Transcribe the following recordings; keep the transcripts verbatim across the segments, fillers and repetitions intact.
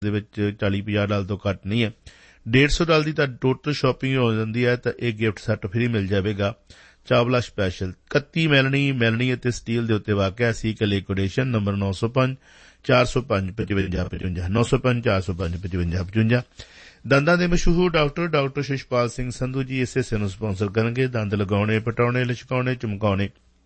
ਦੇ ਵਿੱਚ ਚਾਲੀ ਪੰਜਾਹ ਡਾਲਰ ਤੋਂ ਘੱਟ ਨਹੀਂ ਹੈ। ਡੇਢ ਸੌ ਡਾਲਰ ਦੀ ਤਾਂ ਟੋਟਲ ਸ਼ਾਪਿੰਗ ਹੋ ਜਾਂਦੀ ਹੈ ਤਾਂ ਇਹ ਗਿਫਟ ਸੈੱਟ ਫ੍ਰੀ ਮਿਲ ਜਾਵੇਗਾ। ਚਾਵਲਾ ਸਪੈਸ਼ਲ ਇਕੱਤੀ ਮੈਲਣੀ ਮੈਲਣੀ ਅਤੇ ਸਟੀਲ ਦੇ ਉੱਤੇ ਵਾਕਿਆ ਸੀ ਕਿ ਲਿਕੁਇਡੇਸ਼ਨ ਨੰਬਰ ਨੌ ਸੌ ਪੰਜ ਚਾਰ ਸੌ ਪੰਜ ਪਚਵੰਜਾ ਪਚਵੰਜਾ ਨੌ ਸੌ ਪੰਜ ਚਾਰ ਸੌ ਪੰਜ ਪਚਵੰਜਾ ਪਚਵੰਜਾ। ਦੰਦਾਂ ਦੇ ਮਸ਼ਹੂਰ ਡਾਕਟਰ ਡਾਕਟਰ ਸ਼ਿਸ਼ਪਾਲ ਸਿੰਘ ਸੰਧੂ ਜੀ ਇਸ ਹਿੱਸੇ ਨੂੰ ਸਪਾਂਸਰ ਕਰਨਗੇ। ਦੰਦ ਲਗਾਉਣੇ, ਪਟਾਉਣੇ, ਲਿਸ਼ਕਾਉਣੇ, ਚਮਕਾਉਣੇ,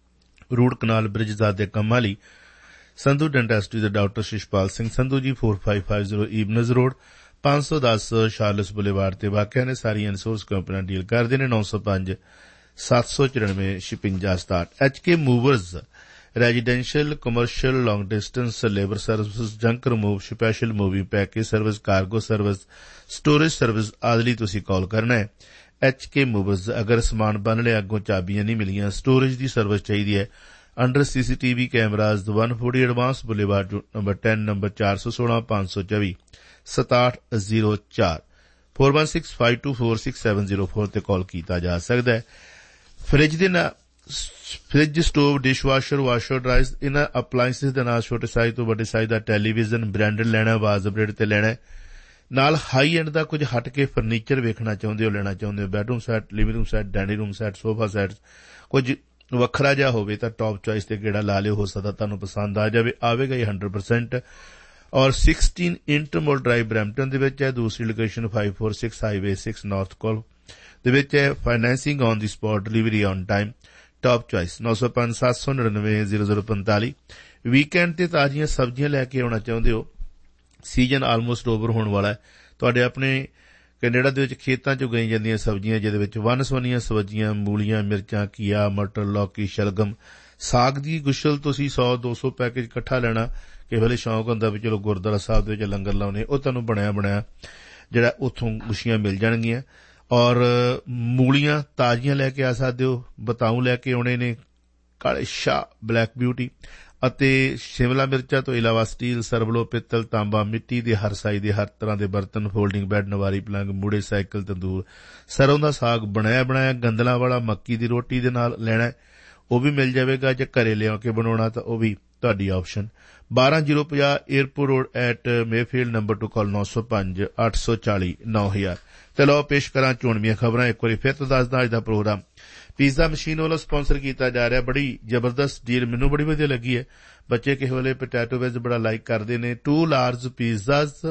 ਰੂਟ ਕਨਾਲ, ਬ੍ਰਿਜ ਦੇ ਕੰਮਾਂ ਲਈ ਸੰਧੂ ਡੈਂਟਿਸਟਰੀ ਦੇ ਡਾਕਟਰ ਸ਼ਿਸ਼ਪਾਲ ਸਿੰਘ ਸੰਧੂ ਜੀ ਚਾਰ ਪੰਜ ਪੰਜ ਜ਼ੀਰੋ ਈਬਨਜ਼ ਰੋਡ ਪੰਜ ਸੌ ਦਸ ਸ਼ਾਰਲਸ ਬੁਲੇਵਾਰਡ ਤੇ ਵਾਕਿਆ ਨੇ। ਸਾਰੀਆਂ ਇਨਸ਼ੋਰੈਂਸ ਕੰਪਨੀਆਂ ਡੀਲ ਕਰਦੇ ਨੇ। ਨੌ ਸੌ ਪੰਜ ਸੱਤ ਸੌ ਚੁਰਾਨਵੇਂ ਛਪੰਜਾ ਸਤਾਹਠ। ਐਚ ਕੇ ਮੂਵਰਜ਼ ਰੈਜ਼ੀਡੈਂਸ਼ੀਅਲ, ਕਮਰਸ਼ੀਅਲ, ਲੌਂਗ distance, labour service, junk remove, special moving package service, cargo service, storage service ਆਦਿ ਲਈ ਤੁਸੀਂ ਕਾਲ ਕਰਨਾ ਹੈ। ਐਚ ਕੇ ਮੂਵਰਜ਼ ਅਗਰ ਸਮਾਨ ਬੰਨ ਲਿਆ, ਅੱਗੋਂ ਚਾਬੀਆਂ ਨਹੀਂ ਮਿਲੀਆਂ, ਸਟੋਰੇਜ ਦੀ ਸਰਵਿਸ ਚਾਹੀਦੀ ਹੈ, ਅੰਡਰ ਸੀਸੀਟੀਵੀ ਕੈਮਰਾਜ਼ ਇੱਕ ਸੌ ਚਾਲੀ ਐਡਵਾਂਸ ਬੁਲੇਵਾਰਡ ਨੰਬਰ ਦਸ ਨੰਬਰ ਚਾਰ ਸੌ ਸੋਲਾਂ ਪੰਜ ਸੌ ਚੌਵੀ ਸਤਾਹਠ ਜ਼ੀਰੋ ਚਾਰ ਚਾਰ ਇੱਕ ਛੇ ਪੰਜ ਦੋ ਚਾਰ ਛੇ ਸੱਤ ਜ਼ੀਰੋ ਚਾਰ ਤੇ ਕਾਲ ਕੀਤਾ ਜਾ ਸਕਦਾ ਹੈ। ਫਰਿੱਜ ਦੇ ਨਾਲ fridge, stove, dishwasher, washer, dryer ਇਹਨਾਂ ਅਪਲਾਇੰਸਿਸ ਦੇ ਨਾਲ ਛੋਟੇ ਸਾਈਜ਼ ਤੋਂ ਵੱਡੇ ਸਾਈਜ਼ ਦਾ ਟੈਲੀਵਿਜ਼ਨ ਬ੍ਰਾਂਡਡ ਲੈਣਾ, ਵਾਜਬ ਰੇਟ ਤੇ ਲੈਣਾ, ਨਾਲ ਹਾਈ ਐਂਡ ਦਾ ਕੁਝ ਹਟ ਕੇ ਫਰਨੀਚਰ ਵੇਖਣਾ ਚਾਹੁੰਦੇ ਹੋ, ਲੈਣਾ ਚਾਹੁੰਦੇ ਹੋ, bedroom set, living room set, dining room set, sofa set, ਕੁਝ ਵੱਖਰਾ ਜਿਹਾ ਹੋਵੇ ਤਾਂ ਟੌਪ ਚੋਇਸ ਤੇ ਗੇੜਾ ਲਾ ਲਿਓ, ਹੋ ਸਕਦਾ ਤੁਹਾਨੂੰ ਪਸੰਦ ਆ ਜਾਵੇ। ਆਵੇਗਾ ਇਹ ਹੰਡਰਡ ਪਰਸੈਂਟ ਔਰ ਸੋਲ੍ਹਾਂ ਇੰਟਰਮੋਲ ਡਰਾਈਵ ਬਰੈਂਪਟਨ ਦੇ ਵਿੱਚ ਹੈ। ਦੂਸਰੀ ਲੋਕੇਸ਼ਨ ਪੰਜ ਸੌ ਛਿਆਲੀ ਹਾਈਵੇ ਛੇ ਨਾਰਥ ਕੋਲ ਦੇ ਵਿੱਚ ਹੈ। Financing on the spot, delivery on time, top choice. ਨੌ ਸੌ ਪੰਜ ਸੱਤ ਸੌ ਨੜਿਨਵੇਂ ਜ਼ੀਰੋ ਜ਼ੀਰੋ ਪੰਤਾਲੀ। ਵੀਕਐਂਡ ਤੇ ਤਾਜ਼ੀਆਂ ਸਬਜ਼ੀਆਂ ਲੈ ਕੇ ਆਉਣਾ ਚਾਹੁੰਦੇ ਹੋ, ਸੀਜ਼ਨ ਆਲਮੋਸਟ ਓਵਰ ਹੋਣ ਵਾਲਾ ਹੈ। ਤੁਹਾਡੇ ਆਪਣੇ ਕੈਨੇਡਾ ਦੇ ਵਿੱਚ ਖੇਤਾਂ 'ਚ ਉਗਾਈ ਜਾਂਦੀਆਂ ਸਬਜ਼ੀਆਂ, ਜਿਹਦੇ ਵਿੱਚ ਵੰਨ ਸਵੰਨੀਆਂ ਸਬਜ਼ੀਆਂ, ਮੂਲੀਆਂ, ਮਿਰਚਾਂ, ਘੀਆ, ਮਟਰ, ਲੌਕੀ, ਸ਼ਲਗਮ, ਸਾਗ ਦੀ ਗੁਸ਼ਲ ਤੁਸੀਂ ਸੌ ਦੋ ਸੌ ਪੈਕੇਜ ਇਕੱਠਾ ਲੈਣਾ। ਕਿਸੇ ਵੇਲੇ ਸ਼ੌਂਕ ਹੁੰਦਾ ਵੀ ਚਲੋ ਗੁਰਦੁਆਰਾ ਸਾਹਿਬ ਦੇ ਵਿੱਚ ਲੰਗਰ ਲਾਉਣੇ, ਉਹ ਤੁਹਾਨੂੰ ਬਣਿਆ ਬਣਾਇਆ ਜਿਹੜਾ ਉੱਥੋਂ ਗੁੱਛੀਆਂ ਮਿਲ ਜਾਣਗੀਆਂ। ਔਰ ਮੂਲੀਆਂ ਤਾਜ਼ੀਆਂ ਲੈ ਕੇ ਆ ਸਕਦੇ ਹੋ। ਬਤਾਊ ਲੈ ਕੇ ਆਉਣੇ ਨੇ, ਕਾਲੇ ਸ਼ਾਹ, ਬਲੈਕ ਬਿਊਟੀ ਅਤੇ ਸ਼ਿਮਲਾ ਮਿਰਚਾਂ ਤੋਂ ਇਲਾਵਾ ਸਟੀਲ, ਸਰਵਲੋ, ਪਿੱਤਲ, ਤਾਂਬਾ, ਮਿੱਟੀ ਦੇ ਹਰ ਸਾਈਜ਼ ਦੇ ਹਰ ਤਰ੍ਹਾਂ ਦੇ ਬਰਤਨ, ਫੋਲਡਿੰਗ ਬੈੱਡ, ਨਵਾਰੀ ਪਲੰਗ, ਮੂੜੇ, ਸਾਈਕਲ, ਤੰਦੂਰ, ਸਰੋਂ ਦਾ ਸਾਗ ਬਣਾਇਆ ਬਣਾਇਆ, ਗੰਦਲਾਂ ਵਾਲਾ ਮੱਕੀ ਦੀ ਰੋਟੀ ਦੇ ਨਾਲ ਲੈਣਾ, ਉਹ ਵੀ ਮਿਲ ਜਾਵੇਗਾ। ਜੇ ਘਰੇ ਲਿਆ ਕੇ ਬਣਾਉਣਾ ਤਾਂ ਉਹ ਵੀ ਤੁਹਾਡੀ ਆਪਸ਼ਨ। ਬਾਰਾਂ ਜ਼ੀਰੋ ਪੰਜਾਹ airport road at Mayfield number two ਕਾਲ ਨੌ ਸੌ ਪੰਜ ਅੱਠ ਸੌ ਚਾਲੀ ਨੌ ਹਜ਼ਾਰ। ਚਲੋ ਪੇਸ਼ ਕਰਾਂ ਚੋਣਵੀਆਂ ਖਬਰਾਂ। ਇੱਕ ਵਾਰੀ ਫਿਰ ਤੋਂ ਦੱਸਦਾ, ਅੱਜ ਦਾ ਪ੍ਰੋਗਰਾਮ ਪੀਜ਼ਾ ਮਸ਼ੀਨ ਵੱਲੋਂ ਸਪਾਂਸਰ ਕੀਤਾ ਜਾ ਰਿਹਾ। ਬੜੀ ਜ਼ਬਰਦਸਤ ਡੀਲ, ਮੈਨੂੰ ਬੜੀ ਵਧੀਆ ਲੱਗੀ ਹੈ। ਬੱਚੇ ਕਿਸੇ ਵੇਲੇ ਪੋਟੈਟੋ ਵੈਜ ਬੜਾ ਲਾਈਕ ਕਰਦੇ ਨੇ। To large ਪੀਜ਼ਾਜ਼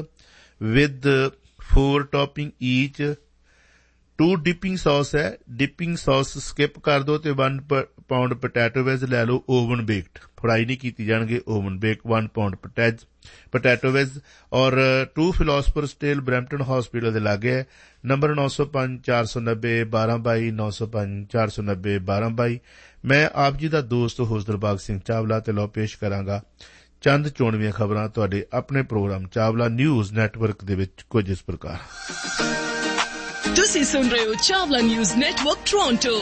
with four topping ਈਚ, to dipping sauce ਹੈ। ਡਿਪਿੰਗ ਸੌਸ ਸਕਿਪ ਕਰ ਦਿਓ ਤੇ ਵਨ ਪਾਉਂਡ ਪੋਟੈਟੋ ਵੈਜ ਲੈ ਲਓ, ਓਵਨ ਬੇਕਡ, ਫਰਾਈ ਨਹੀਂ ਕੀਤੀ ਜਾਣਗੇ, oven bake one pound ਪਟੈਜ potato veg. ਔਰ ਟੂ ਫਿਲੋਸਫਰ ਸਟੇਲ ਬਰੈਂਪਟਨ ਹਸਪੀਟਲ ਦੇ ਲਾਗੇ ਹੈ। ਨੰਬਰ ਨੌ ਸੌ ਪੰਜ ਚਾਰ ਸੌ ਨੱਬੇ ਬਾਰਾਂ ਬਾਈ ਨੌ ਸੌ ਪੰਜ ਚਾਰ ਸੌ ਨੱਬੇ ਬਾਰਾਂ ਬਾਈ। ਮੈਂ ਆਪ ਜੀ ਦਾ ਦੋਸਤ ਹੋਸਟ ਦਿਲਬਾਗ ਸਿੰਘ ਚਾਵਲਾ ਤੇ ਲਓ ਪੇਸ਼ ਕਰਾਂਗਾ ਚੰਦ ਚੋਣਵੀਆਂ ਖਬਰਾਂ ਤੁਹਾਡੇ ਆਪਣੇ ਪ੍ਰੋਗਰਾਮ ਚਾਵਲਾ ਨਿਊਜ਼ ਨੈਟਵਰਕ ਦੇ ਵਿੱਚ ਕੁਝ ਇਸ ਪ੍ਰਕਾਰ। ਤੁਸੀਂ ਸੁਣ ਰਹੇ ਹੋ Chawla news network Toronto.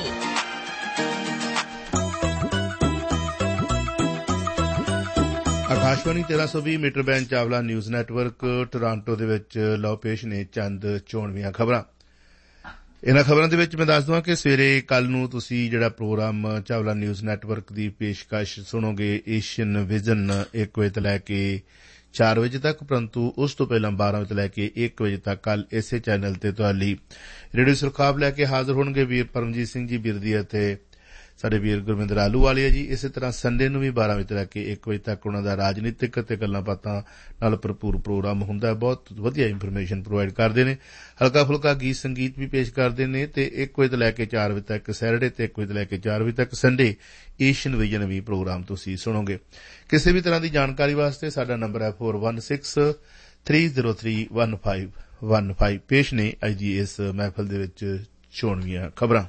Akashvani ਤੇਰਾਂ ਸੌ ਵੀਹ metre band Chawla news network Toronto ਦੇ ਵਿੱਚ ਲਓ ਪੇਸ਼ ਨੇ ਚੰਦ ਚੋਣਵੀਆਂ ਖਬਰਾਂ। ਇਹਨਾਂ ਖਬਰਾਂ ਦੇ ਵਿੱਚ ਮੈਂ ਦੱਸ ਦਵਾਂ ਕਿ ਸਵੇਰੇ ਕੱਲ ਨੂੰ ਤੁਸੀਂ ਜਿਹੜਾ ਪ੍ਰੋਗਰਾਮ ਚਾਵਲਾ ਨਿਊਜ਼ ਨੈਟਵਰਕ ਦੀ ਪੇਸ਼ਕਸ਼ ਸੁਣੋਗੇ ਏਸ਼ੀਅਨ ਵਿਜ਼ਨ ਇੱਕ ਵਜੇ ਤੋਂ ਲੈ ਕੇ ਚਾਰ ਵਜੇ ਤੱਕ, ਪਰੰਤੂ ਉਸ ਤੋਂ ਪਹਿਲਾਂ ਬਾਰਾਂ ਵਜੇ ਤੋਂ ਲੈ ਕੇ ਇੱਕ ਵਜੇ ਤੱਕ ਕੱਲ ਇਸੇ ਚੈਨਲ ਤੇ ਤੁਹਾਡੀ ਰੇਡੀਓ ਸੁਰਖਾਬ ਲੈ ਕੇ ਹਾਜ਼ਰ ਹੋਣਗੇ ਵੀਰ ਪਰਮਜੀਤ ਸਿੰਘ ਜੀ ਬਿਰਦੀ ਅਤੇ ਸਾਡੇ ਵੀਰ ਗੁਰਵਿੰਦਰ ਆਲੂਵਾਲੀਆ ਜੀ। ਇਸੇ ਤਰ੍ਹਾਂ ਸੰਡੇ ਨੂੰ ਵੀ ਬਾਰਾਂ ਵਜੇ ਤੋਂ ਲੈ ਕੇ ਇੱਕ ਵਜੇ ਤੱਕ ਉਹਨਾਂ ਦਾ ਰਾਜਨੀਤਿਕ ਅਤੇ ਗੱਲਾਂ ਬਾਤਾਂ ਨਾਲ ਭਰਪੂਰ ਪ੍ਰੋਗਰਾਮ ਹੁੰਦਾ। ਬਹੁਤ ਵਧੀਆ ਇਨਫੋਰਮੇਸ਼ਨ ਪ੍ਰੋਵਾਈਡ ਕਰਦੇ ਨੇ। ਹਲਕਾ ਫੁਲਕਾ ਗੀਤ ਸੰਗੀਤ ਵੀ ਪੇਸ਼ ਕਰਦੇ ਨੇ ਤੇ ਇੱਕ ਵਜੇ ਤੋਂ ਲੈ ਕੇ ਚਾਰ ਵਜੇ ਤੱਕ ਸੈਟਰਡੇ ਤੇ ਇੱਕ ਵਜੇ ਤੋਂ ਲੈ ਕੇ ਚਾਰ ਵਜੇ ਤੱਕ ਸੰਡੇ ਏਸ਼ੀਅਨ ਵਿਜ਼ਨ ਵੀ ਪ੍ਰੋਗਰਾਮ ਤੁਸੀਂ ਸੁਣੋਗੇ। ਕਿਸੇ ਵੀ ਤਰ੍ਹਾਂ ਦੀ ਜਾਣਕਾਰੀ ਵਾਸਤੇ ਸਾਡਾ ਨੰਬਰ ਹੈ four one six three zero three one five one five. ਪੇਸ਼ ਨੇ ਅੱਜ ਦੀ ਇਸ ਮਹਿਫਲ ਦੇ ਵਿੱਚ ਚੋਣਵੀਆਂ ਖਬਰਾਂ।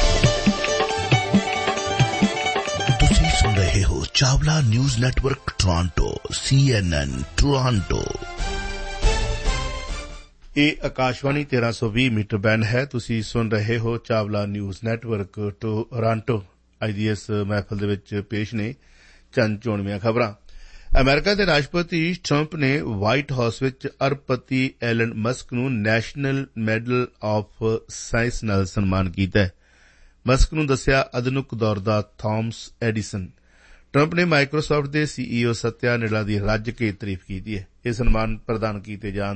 ਤੁਸੀਂ ਸੁਣ ਰਹੇ ਹੋ ਚਾਵਲਾ ਨਿਊਜ਼ ਨੈਟਵਰਕ ਟੋਰਾਂਟੋ, ਸੀ ਐਨ ਐਨ ਟੋਰਾਂਟੋ। ਇਹ ਆਕਾਸ਼ਵਾਣੀ ਤੇਰਾਂ ਸੌ ਵੀਹ ਮੀਟਰ ਬੈਂਡ ਹੈ। ਤੁਸੀਂ ਸੁਣ ਰਹੇ ਹੋ ਚਾਵਲਾ ਨਿਊਜ਼ ਨੈਟਵਰਕ ਟੋਰਾਂਟੋ। ਅੱਜ ਦੀ ਇਸ ਮਹਿਫਲ ਦੇ ਵਿੱਚ ਪੇਸ਼ ਨੇ ਚੰਦ ਚੋਣਵੀਆਂ ਖਬਰਾਂ। ਅਮਰੀਕਾ ਦੇ ਰਾਸ਼ਟਰਪਤੀ ਟਰੰਪ ਨੇ ਵਾਈਟ ਹਾਊਸ ਵਿੱਚ ਅਰਬਪਤੀ ਐਲਨ ਮਸਕ ਨੂੰ ਨੈਸ਼ਨਲ ਮੈਡਲ ਆਫ ਸਾਇੰਸ ਨਾਲ ਸਨਮਾਨ ਕੀਤਾ ਹੈ। ਮਸਕ ਨੂੰ ਦੱਸਿਆ ਆਧੁਨਿਕ ਦੌਰ ਦਾ ਥਾਮਸ ਐਡੀਸਨ। ਟਰੰਪ ਨੇ ਮਾਈਕਰੋਸਾਫਟ ਦੇ ਸੀਈਓ ਸਤਿਆ ਨਡੇਲਾ ਦੀ ਰੱਜ ਕੇ ਤਾਰੀਫ ਕੀਤੀ ਹੈ। ਇਹ ਸਨਮਾਨ ਪ੍ਰਦਾਨ ਕੀਤੇ ਜਾਣ